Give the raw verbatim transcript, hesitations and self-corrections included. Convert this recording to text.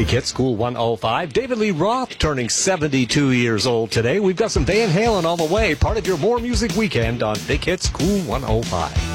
Big Hits Cool one oh five. David Lee Roth turning seventy-two years old today. We've got some Van Halen on the way. Part of your More Music Weekend on Big Hits Cool one oh five.